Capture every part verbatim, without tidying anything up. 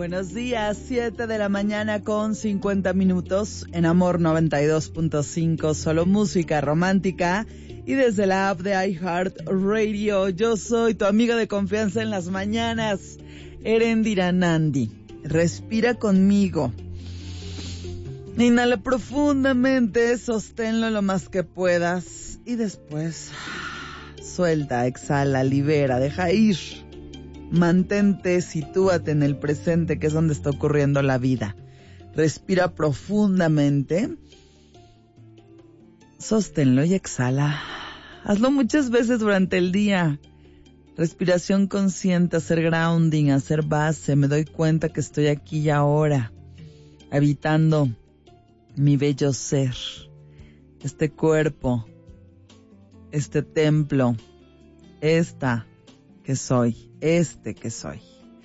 Buenos días, siete de la mañana con cincuenta minutos en Amor noventa y dos punto cinco, solo música romántica. Y desde la app de iHeartRadio, yo soy tu amiga de confianza en las mañanas, Erendira Nandi. Respira conmigo. Inhala profundamente, sosténlo lo más que puedas y después suelta, exhala, libera, deja ir. Mantente, sitúate en el presente, que es donde está ocurriendo la vida. Respira profundamente, sosténlo y exhala. Hazlo muchas veces durante el día. Respiración consciente, hacer grounding, hacer base. Me doy cuenta que estoy aquí y ahora, habitando mi bello ser, este cuerpo, este templo, esta que soy, este que soy.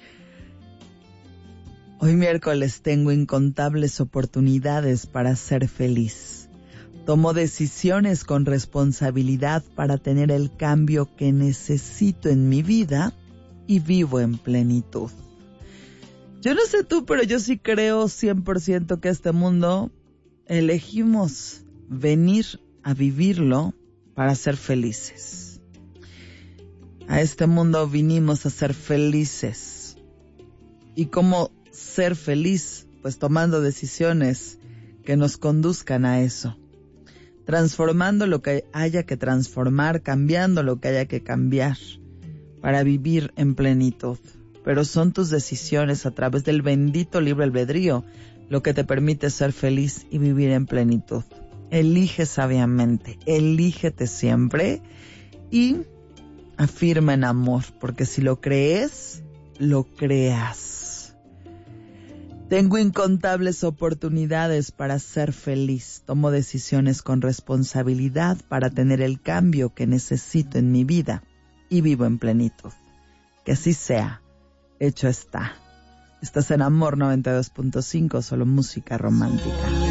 Hoy miércoles tengo incontables oportunidades para ser feliz. Tomo decisiones con responsabilidad para tener el cambio que necesito en mi vida y vivo en plenitud. Yo no sé tú, pero yo sí creo cien por ciento que este mundo elegimos venir a vivirlo para ser felices. A este mundo vinimos a ser felices. ¿Y cómo ser feliz? Pues tomando decisiones que nos conduzcan a eso. Transformando lo que haya que transformar, cambiando lo que haya que cambiar para vivir en plenitud. Pero son tus decisiones a través del bendito libre albedrío lo que te permite ser feliz y vivir en plenitud. Elige sabiamente, elígete siempre y afirma en amor, porque si lo crees, lo creas. Tengo incontables oportunidades para ser feliz. Tomo decisiones con responsabilidad para tener el cambio que necesito en mi vida y vivo en plenitud. Que así sea. Hecho está. Estás en Amor noventa y dos punto cinco, solo música romántica.